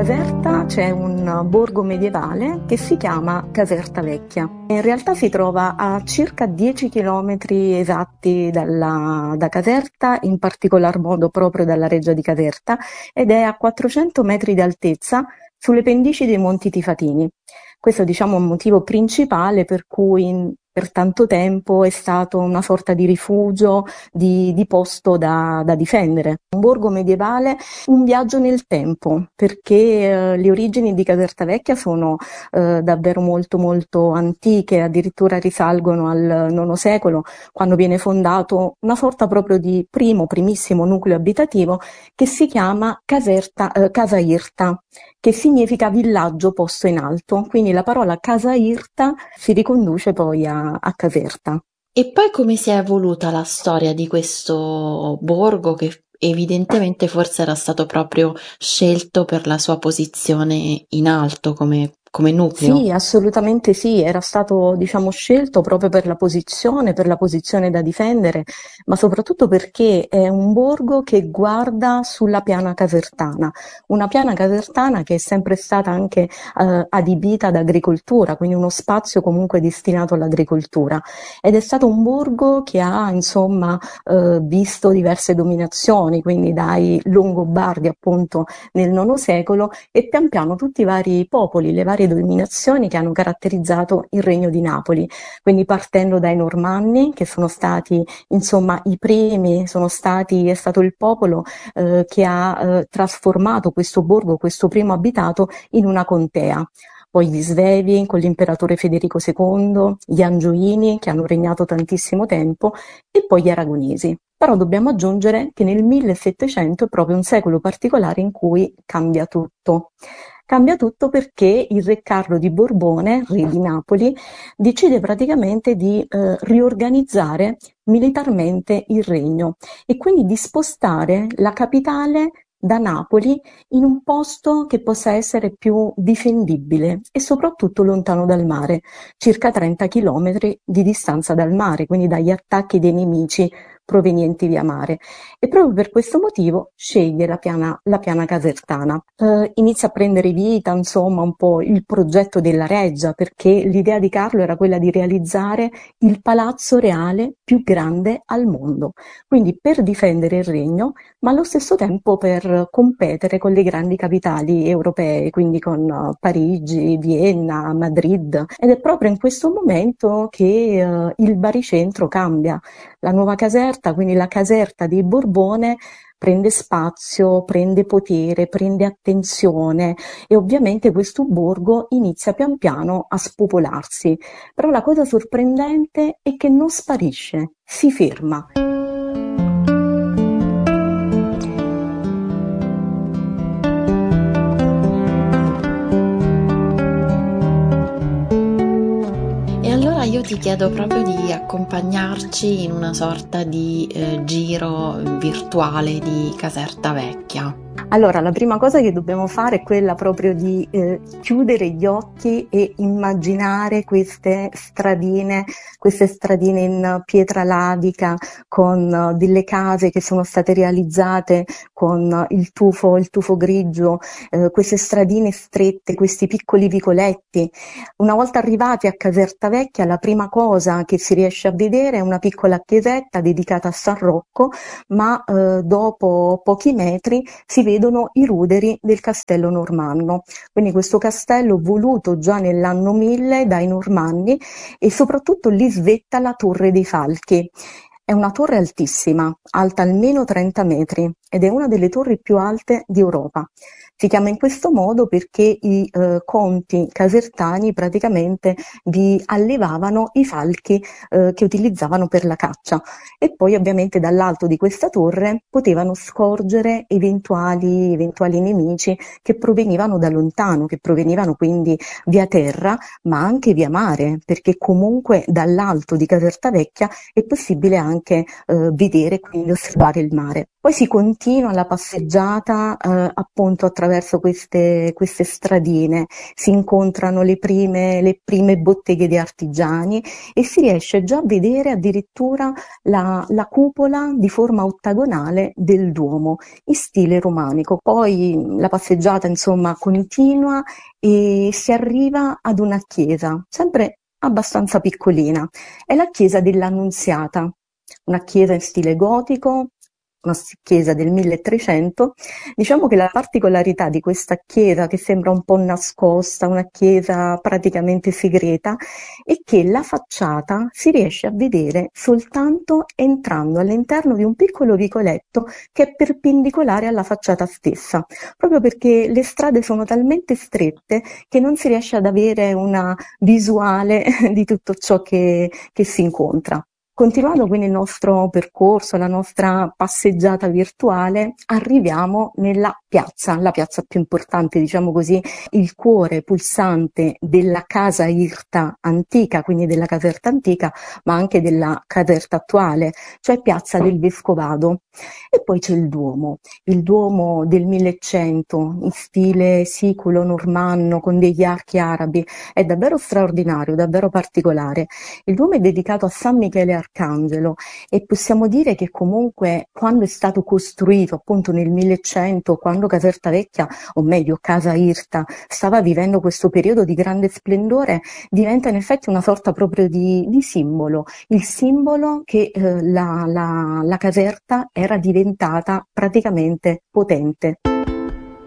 Caserta c'è un borgo medievale che si chiama Caserta Vecchia. In realtà si trova a circa 10 chilometri esatti da Caserta, in particolar modo proprio dalla Reggia di Caserta, ed è a 400 metri di altezza sulle pendici dei Monti Tifatini. Questo, diciamo, è un motivo principale per cui per tanto tempo è stato una sorta di rifugio, di posto da difendere. Un borgo medievale, un viaggio nel tempo, perché le origini di Caserta Vecchia sono davvero molto molto antiche, addirittura risalgono al IX secolo, quando viene fondato una sorta proprio di primissimo nucleo abitativo che si chiama Casa Irta, che significa villaggio posto in alto, quindi la parola Casa Irta si riconduce poi a Caserta. E poi come si è evoluta la storia di questo borgo che evidentemente forse era stato proprio scelto per la sua posizione in alto come nucleo? Sì, assolutamente sì, era stato, diciamo, scelto proprio per la posizione da difendere, ma soprattutto perché è un borgo che guarda sulla piana casertana, una piana casertana che è sempre stata anche adibita ad agricoltura, quindi uno spazio comunque destinato all'agricoltura, ed è stato un borgo che ha, insomma, visto diverse dominazioni, quindi dai Longobardi appunto nel IX secolo e pian piano tutti i vari popoli, le varie dominazioni che hanno caratterizzato il Regno di Napoli, quindi partendo dai Normanni, che sono stati, insomma, i primi, è stato il popolo che ha trasformato questo borgo, questo primo abitato, in una contea. Poi gli Svevi con l'imperatore Federico II, gli Angioini che hanno regnato tantissimo tempo e poi gli Aragonesi. Però dobbiamo aggiungere che nel 1700 è proprio un secolo particolare in cui cambia tutto. Cambia tutto perché il re Carlo di Borbone, re di Napoli, decide praticamente di riorganizzare militarmente il regno e quindi di spostare la capitale da Napoli in un posto che possa essere più difendibile e soprattutto lontano dal mare, circa 30 chilometri di distanza dal mare, quindi dagli attacchi dei nemici provenienti via mare. E proprio per questo motivo sceglie la piana casertana. Inizia a prendere vita, insomma, un po' il progetto della Reggia, perché l'idea di Carlo era quella di realizzare il palazzo reale più grande al mondo. Quindi per difendere il regno, ma allo stesso tempo per competere con le grandi capitali europee, quindi con Parigi, Vienna, Madrid. Ed è proprio in questo momento che il baricentro cambia. La nuova Caserta, quindi la Caserta di Borbone, prende spazio, prende potere, prende attenzione e ovviamente questo borgo inizia pian piano a spopolarsi. Però la cosa sorprendente è che non sparisce, si ferma. Io ti chiedo proprio di accompagnarci in una sorta di giro virtuale di Caserta Vecchia. Allora, la prima cosa che dobbiamo fare è quella proprio di chiudere gli occhi e immaginare queste stradine in pietra lavica con delle case che sono state realizzate con il tufo grigio, queste stradine strette, questi piccoli vicoletti. Una volta arrivati a Caserta Vecchia, la prima cosa che si riesce a vedere è una piccola chiesetta dedicata a San Rocco, ma dopo pochi metri si vedono i ruderi del castello normanno. Quindi questo castello voluto già nell'anno 1000 dai Normanni e soprattutto lì svetta la Torre dei Falchi. È una torre altissima, alta almeno 30 metri ed è una delle torri più alte d'Europa. Si chiama in questo modo perché i conti casertani praticamente vi allevavano i falchi che utilizzavano per la caccia e poi ovviamente dall'alto di questa torre potevano scorgere eventuali nemici che provenivano da lontano, che provenivano quindi via terra ma anche via mare, perché comunque dall'alto di Caserta Vecchia è possibile anche vedere, quindi osservare il mare. Poi si continua la passeggiata appunto attraverso queste stradine, si incontrano le prime botteghe di artigiani e si riesce già a vedere addirittura la cupola di forma ottagonale del Duomo in stile romanico. Poi la passeggiata insomma continua e si arriva ad una chiesa, sempre abbastanza piccolina. È la chiesa dell'Annunziata, una chiesa in stile gotico, una chiesa del 1300. Diciamo che la particolarità di questa chiesa, che sembra un po' nascosta, una chiesa praticamente segreta, è che la facciata si riesce a vedere soltanto entrando all'interno di un piccolo vicoletto che è perpendicolare alla facciata stessa, proprio perché le strade sono talmente strette che non si riesce ad avere una visuale di tutto ciò che si incontra. Continuando quindi il nostro percorso, la nostra passeggiata virtuale, arriviamo nella piazza, la piazza più importante, diciamo così, il cuore pulsante della casa Irta antica, quindi della Caserta antica, ma anche della Caserta attuale, cioè piazza del Vescovado. E poi c'è il Duomo del 1100 in stile siculo-normanno con degli archi arabi, è davvero straordinario, davvero particolare. Il Duomo è dedicato a San Michele Arcangelo e possiamo dire che comunque quando è stato costruito appunto nel 1100, quando Caserta Vecchia, o meglio Casa Irta, stava vivendo questo periodo di grande splendore, diventa in effetti una sorta proprio di simbolo, il simbolo che la Caserta era diventata praticamente potente.